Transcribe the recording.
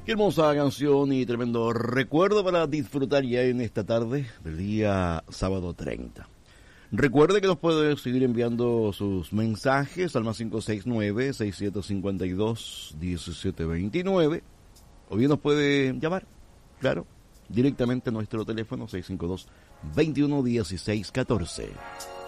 Qué hermosa canción y tremendo recuerdo para disfrutar ya en esta tarde del día sábado 30. Recuerde que nos puede seguir enviando sus mensajes al más 569-6752-1729 o bien nos puede llamar, claro, directamente a nuestro teléfono 652-211614.